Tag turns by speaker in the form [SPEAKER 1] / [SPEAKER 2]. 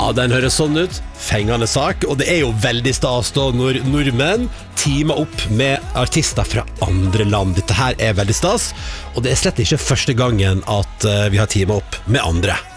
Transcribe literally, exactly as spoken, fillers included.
[SPEAKER 1] Ja, den høres sånn ut. Fengende sak, og det er jo veldig stas da når nordmenn teamer opp med artister fra andre land. Dette her er veldig stas, og det er slett ikke første gangen at vi har teamet opp med andre.